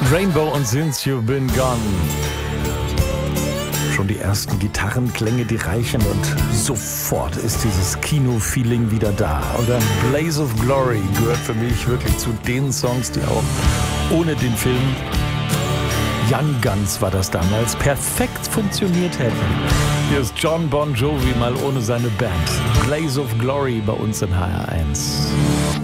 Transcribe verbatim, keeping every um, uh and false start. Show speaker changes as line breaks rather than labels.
Rainbow und Since You've Been Gone. Schon die ersten Gitarrenklänge, die reichen und sofort ist dieses Kino-Feeling wieder da. Und dann Blaze of Glory gehört für mich wirklich zu den Songs, die auch ohne den Film, Young Guns war das damals, perfekt funktioniert hätten. Hier ist John Bon Jovi mal ohne seine Band. Blaze of Glory bei uns in H R eins.